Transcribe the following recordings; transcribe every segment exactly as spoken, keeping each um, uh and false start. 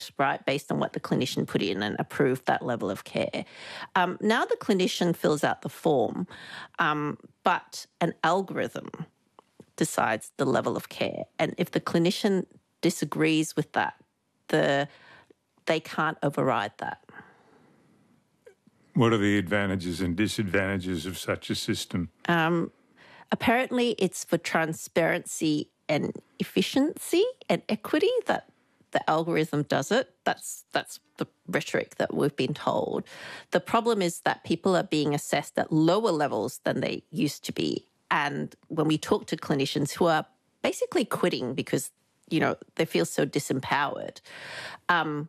right, based on what the clinician put in and approved that level of care. Um, now the clinician fills out the form, um, but an algorithm decides the level of care. And if the clinician disagrees with that, the they can't override that. What are the advantages and disadvantages of such a system? Um, apparently it's for transparency and efficiency and equity that the algorithm does it. That's that's the rhetoric that we've been told. The problem is that people are being assessed at lower levels than they used to be. And when we talk to clinicians who are basically quitting because, you know, they feel so disempowered, um,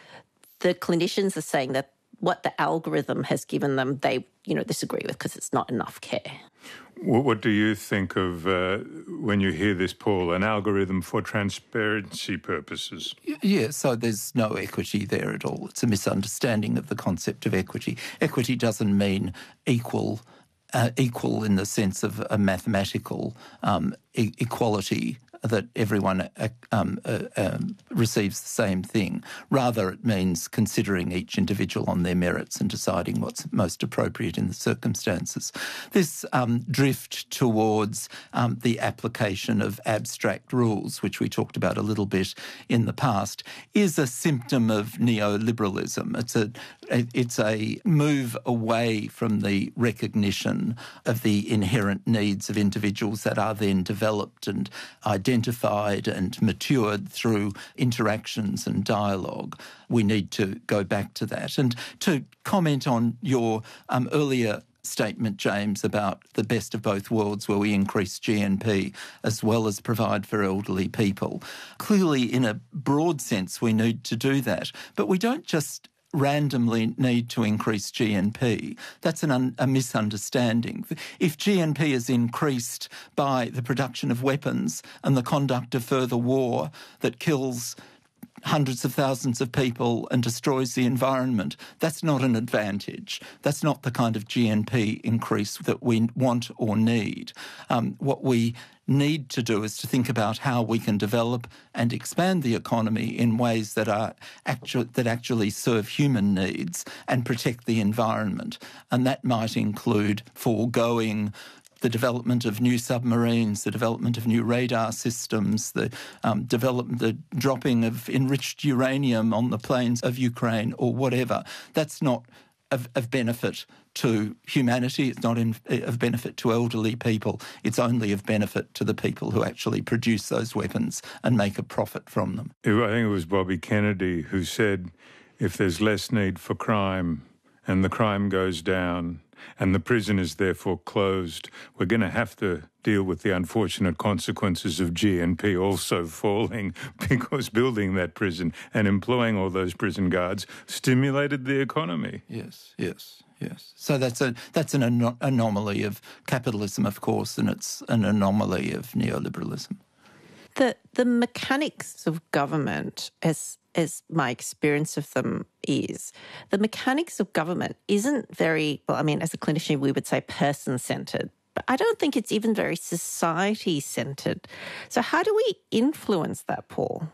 the clinicians are saying that what the algorithm has given them, they, you know, disagree with because it's not enough care. What do you think of uh, when you hear this, Paul, an algorithm for transparency purposes? Yeah, so there's no equity there at all. It's a misunderstanding of the concept of equity. Equity doesn't mean equal, uh, equal in the sense of a mathematical um, e- equality that everyone uh, um, uh, um, receives the same thing. Rather, it means considering each individual on their merits and deciding what's most appropriate in the circumstances. This um, drift towards um, the application of abstract rules, which we talked about a little bit in the past, is a symptom of neoliberalism. It's a it's a move away from the recognition of the inherent needs of individuals that are then developed and identified and matured through interactions and dialogue. We need to go back to that. And to comment on your um, earlier statement, James, about the best of both worlds where we increase G N P as well as provide for elderly people. Clearly, in a broad sense, we need to do that. But we don't just randomly need to increase G N P. That's an un- a misunderstanding. If G N P is increased by the production of weapons and the conduct of further war that kills hundreds of thousands of people and destroys the environment, that's not an advantage. That's not the kind of G N P increase that we want or need. Um, what we need to do is to think about how we can develop and expand the economy in ways that are actu- that actually serve human needs and protect the environment. And that might include foregoing the development of new submarines, the development of new radar systems, the um, development, the dropping of enriched uranium on the plains of Ukraine or whatever. That's not of, of benefit to humanity. It's not in, of benefit to elderly people. It's only of benefit to the people who actually produce those weapons and make a profit from them. I think it was Bobby Kennedy who said, if there's less need for crime and the crime goes down and the prison is therefore closed, we're going to have to deal with the unfortunate consequences of G N P also falling, because building that prison and employing all those prison guards stimulated the economy. Yes, yes, yes. So that's a that's an an- anomaly of capitalism, of course, and it's an anomaly of neoliberalism. The the mechanics of government, as as my experience of them is, the mechanics of government isn't very, well, I mean, as a clinician, we would say person-centred, but I don't think it's even very society-centred. So how do we influence that, Paul?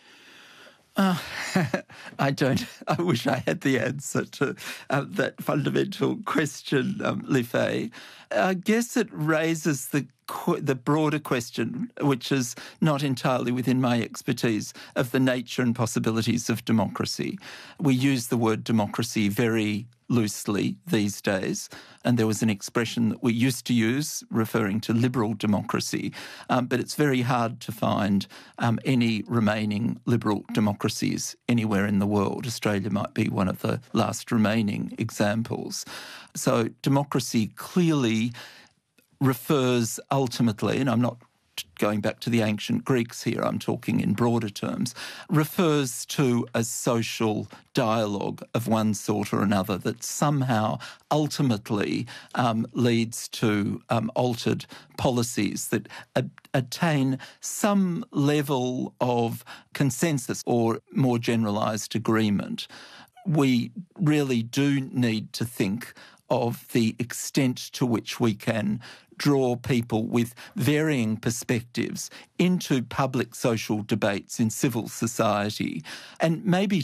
Uh, I don't. I wish I had the answer to uh, that fundamental question, um, Li Fei. I guess it raises the the broader question, which is not entirely within my expertise, of the nature and possibilities of democracy. We use the word democracy very loosely these days, and there was an expression that we used to use referring to liberal democracy, um, but it's very hard to find um, any remaining liberal democracies anywhere in the world. Australia might be one of the last remaining examples. So democracy clearly refers ultimately, and I'm not going back to the ancient Greeks here, I'm talking in broader terms, refers to a social dialogue of one sort or another that somehow ultimately um, leads to um, altered policies that a- attain some level of consensus or more generalised agreement. We really do need to think of the extent to which we can draw people with varying perspectives into public social debates in civil society, and maybe